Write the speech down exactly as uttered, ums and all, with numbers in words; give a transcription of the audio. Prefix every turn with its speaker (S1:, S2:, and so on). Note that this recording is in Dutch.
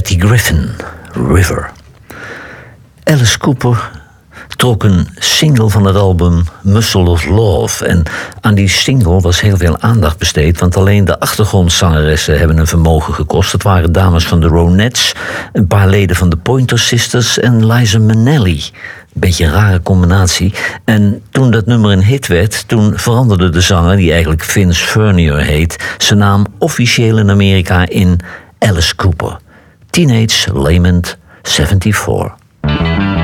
S1: Betty Griffin, River. Alice Cooper trok een single van het album Muscle of Love. En aan die single was heel veel aandacht besteed, want alleen de achtergrondzangeressen hebben een vermogen gekost. Het waren dames van de Ronettes, een paar leden van de Pointer Sisters en Liza Minnelli. Beetje een rare combinatie. En toen dat nummer een hit werd, toen veranderde de zanger, die eigenlijk Vince Furnier heet, zijn naam officieel in Amerika in Alice Cooper. Teenage Lament zevenenzeventig.